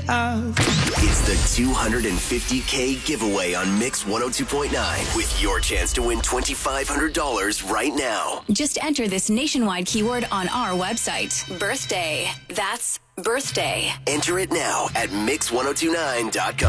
of. It's the $250K giveaway on Mix 102.9 with your chance to win $2,500 right now. Just enter this nationwide keyword on our website. Birthday. That's birthday. Enter it now at Mix1029.com.